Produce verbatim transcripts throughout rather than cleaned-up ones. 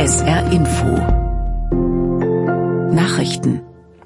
S R Info Nachrichten.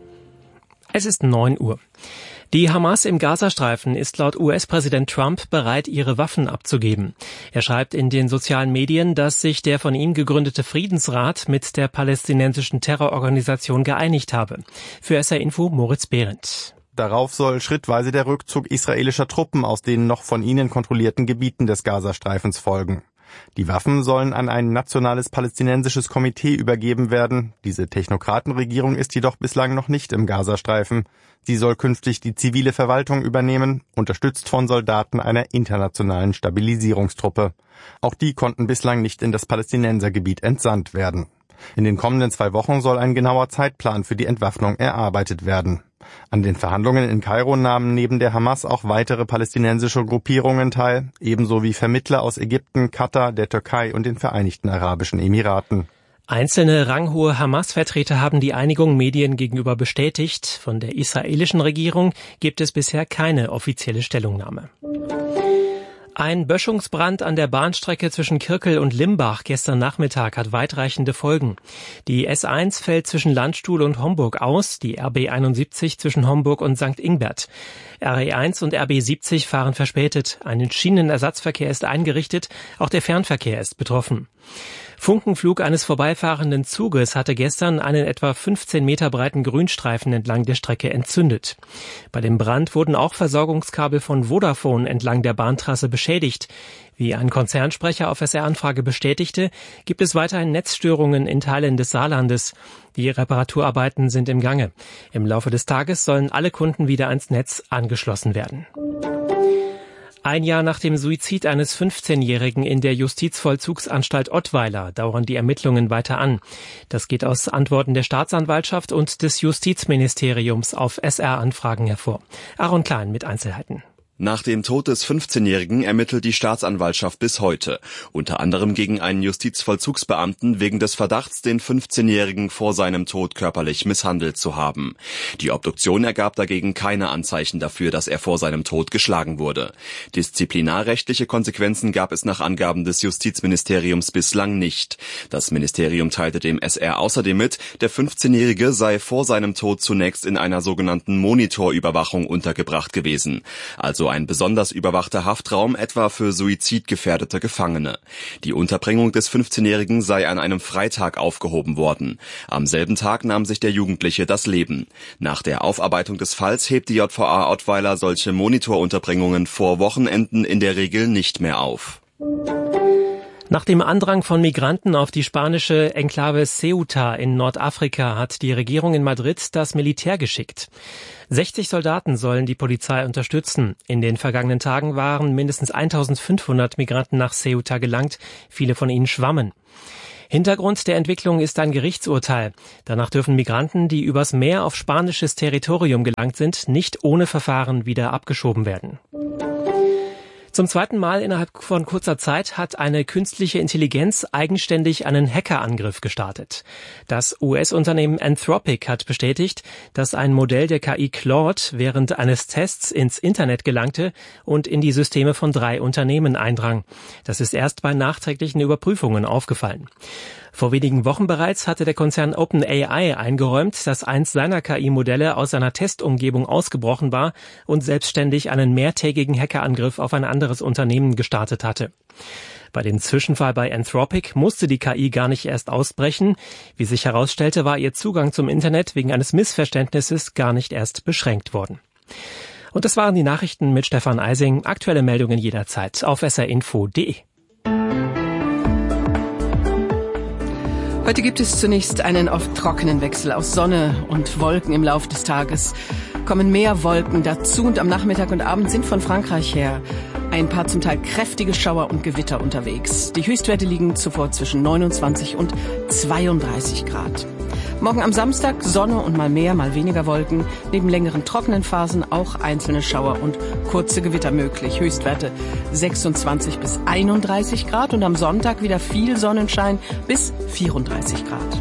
Es ist neun Uhr. Die Hamas im Gazastreifen ist laut U S-Präsident Trump bereit, ihre Waffen abzugeben. Er schreibt in den sozialen Medien, dass sich der von ihm gegründete Friedensrat mit der palästinensischen Terrororganisation geeinigt habe. Für S R Info Moritz Behrendt. Darauf soll schrittweise der Rückzug israelischer Truppen aus den noch von ihnen kontrollierten Gebieten des Gazastreifens folgen. Die Waffen sollen an ein nationales palästinensisches Komitee übergeben werden. Diese Technokratenregierung ist jedoch bislang noch nicht im Gazastreifen. Sie soll künftig die zivile Verwaltung übernehmen, unterstützt von Soldaten einer internationalen Stabilisierungstruppe. Auch die konnten bislang nicht in das Palästinensergebiet entsandt werden. In den kommenden zwei Wochen soll ein genauer Zeitplan für die Entwaffnung erarbeitet werden. An den Verhandlungen in Kairo nahmen neben der Hamas auch weitere palästinensische Gruppierungen teil, ebenso wie Vermittler aus Ägypten, Katar, der Türkei und den Vereinigten Arabischen Emiraten. Einzelne ranghohe Hamas-Vertreter haben die Einigung Medien gegenüber bestätigt. Von der israelischen Regierung gibt es bisher keine offizielle Stellungnahme. Ein Böschungsbrand an der Bahnstrecke zwischen Kirkel und Limbach gestern Nachmittag hat weitreichende Folgen. Die S eins fällt zwischen Landstuhl und Homburg aus, die R B einundsiebzig zwischen Homburg und Sankt Ingbert. R E eins und R B siebzig fahren verspätet. Ein Schienenersatzverkehr ist eingerichtet, auch der Fernverkehr ist betroffen. Funkenflug eines vorbeifahrenden Zuges hatte gestern einen etwa fünfzehn Meter breiten Grünstreifen entlang der Strecke entzündet. Bei dem Brand wurden auch Versorgungskabel von Vodafone entlang der Bahntrasse beschädigt. Wie ein Konzernsprecher auf S R-Anfrage bestätigte, gibt es weiterhin Netzstörungen in Teilen des Saarlandes. Die Reparaturarbeiten sind im Gange. Im Laufe des Tages sollen alle Kunden wieder ans Netz angeschlossen werden. Ein Jahr nach dem Suizid eines fünfzehnjährigen in der Justizvollzugsanstalt Ottweiler dauern die Ermittlungen weiter an. Das geht aus Antworten der Staatsanwaltschaft und des Justizministeriums auf S R-Anfragen hervor. Aaron Klein mit Einzelheiten. Nach dem Tod des fünfzehnjährigen ermittelt die Staatsanwaltschaft bis heute, unter anderem gegen einen Justizvollzugsbeamten wegen des Verdachts, den fünfzehnjährigen vor seinem Tod körperlich misshandelt zu haben. Die Obduktion ergab dagegen keine Anzeichen dafür, dass er vor seinem Tod geschlagen wurde. Disziplinarrechtliche Konsequenzen gab es nach Angaben des Justizministeriums bislang nicht. Das Ministerium teilte dem S R außerdem mit, der fünfzehnjährige sei vor seinem Tod zunächst in einer sogenannten Monitorüberwachung untergebracht gewesen, also ein besonders überwachter Haftraum etwa für suizidgefährdete Gefangene. Die Unterbringung des fünfzehnjährigen sei an einem Freitag aufgehoben worden. Am selben Tag nahm sich der Jugendliche das Leben. Nach der Aufarbeitung des Falls hebt die J V A Ottweiler solche Monitorunterbringungen vor Wochenenden in der Regel nicht mehr auf. Nach dem Andrang von Migranten auf die spanische Enklave Ceuta in Nordafrika hat die Regierung in Madrid das Militär geschickt. sechzig Soldaten sollen die Polizei unterstützen. In den vergangenen Tagen waren mindestens eintausendfünfhundert Migranten nach Ceuta gelangt. Viele von ihnen schwammen. Hintergrund der Entwicklung ist ein Gerichtsurteil. Danach dürfen Migranten, die übers Meer auf spanisches Territorium gelangt sind, nicht ohne Verfahren wieder abgeschoben werden. Zum zweiten Mal innerhalb von kurzer Zeit hat eine künstliche Intelligenz eigenständig einen Hackerangriff gestartet. Das U S-Unternehmen Anthropic hat bestätigt, dass ein Modell der K I Claude während eines Tests ins Internet gelangte und in die Systeme von drei Unternehmen eindrang. Das ist erst bei nachträglichen Überprüfungen aufgefallen. Vor wenigen Wochen bereits hatte der Konzern OpenAI eingeräumt, dass eins seiner K I-Modelle aus seiner Testumgebung ausgebrochen war und selbstständig einen mehrtägigen Hackerangriff auf ein anderes Unternehmen gestartet hatte. Bei dem Zwischenfall bei Anthropic musste die K I gar nicht erst ausbrechen. Wie sich herausstellte, war ihr Zugang zum Internet wegen eines Missverständnisses gar nicht erst beschränkt worden. Und das waren die Nachrichten mit Stefan Eising. Aktuelle Meldungen jederzeit auf s r info punkt d e. Heute gibt es zunächst einen oft trockenen Wechsel aus Sonne und Wolken im Lauf des Tages. Kommen mehr Wolken dazu und am Nachmittag und Abend sind von Frankreich her ein paar zum Teil kräftige Schauer und Gewitter unterwegs. Die Höchstwerte liegen zuvor zwischen neunundzwanzig und zweiunddreißig Grad. Morgen am Samstag Sonne und mal mehr, mal weniger Wolken. Neben längeren trockenen Phasen auch einzelne Schauer und kurze Gewitter möglich. Höchstwerte sechsundzwanzig bis einunddreißig Grad und am Sonntag wieder viel Sonnenschein bis vierunddreißig Grad.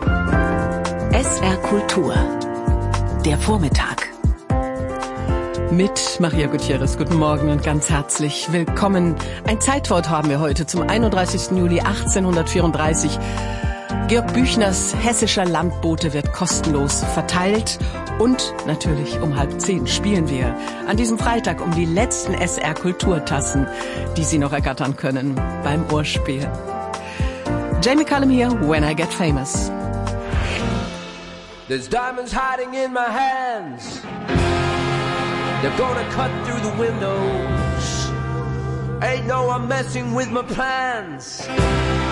S R Kultur. Der Vormittag. Mit Maria Gutierrez. Guten Morgen und ganz herzlich willkommen. Ein Zeitwort haben wir heute zum einunddreißigsten Juli achtzehnhundertvierunddreißig. Georg Büchners Hessischer Landbote wird kostenlos verteilt. Und natürlich um halb zehn spielen wir an diesem Freitag um die letzten S R-Kulturtassen, die Sie noch ergattern können beim Urspiel. Jamie Cullum hier, When I Get Famous. There's diamonds hiding in my hands. They're gonna cut through the windows. Ain't no one messing with my plans.